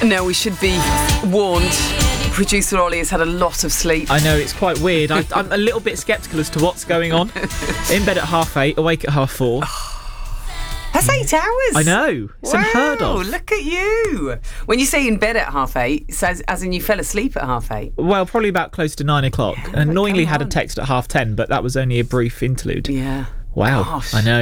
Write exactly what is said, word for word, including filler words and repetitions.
No, we should be warned. Producer Ollie has had a lot of sleep. I know, it's quite weird. I, I'm a little bit sceptical as to what's going on. In bed at half eight, awake at half four. That's eight hours. I know. It's wow, unheard of. Look at you. When you say in bed at half eight, it's as, as in you fell asleep at half eight. Well, probably about close to nine o'clock. Yeah, and annoyingly come had a on. text at half ten, but that was only a brief interlude. Yeah. Wow. Gosh. I know.